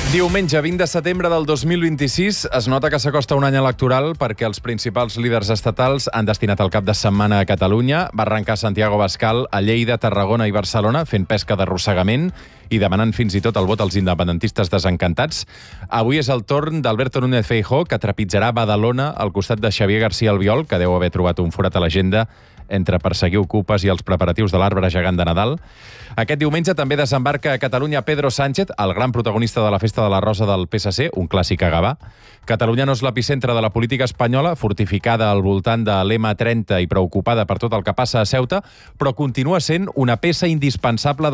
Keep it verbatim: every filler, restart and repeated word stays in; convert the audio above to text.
Diumenge vint de setembre del dos mil vint-i-sis es nota que s'acosta un any electoral perquè els principals líders estatals han destinat el cap de setmana a Catalunya. Va arrencar Santiago Abascal a Lleida, Tarragona i Barcelona fent pesca d'arrossegament i demanant fins i tot el vot als independentistes desencantats. Avui és el torn d'Alberto Núñez Feijóo, que trepitjarà Badalona al costat de Xavier García Albiol, que deu haver trobat un forat a l'agenda entre perseguir ocupes i els preparatius de l'arbre gegant de Nadal. Aquest diumenge també desembarca a Catalunya Pedro Sánchez, el gran protagonista de la Festa de la Rosa del P S C, un clàssic a Gavà. Catalunya no és l'epicentre de la política espanyola, fortificada al voltant de l'M trenta i preocupada per tot el que passa a Ceuta, però continua sent una peça indispensable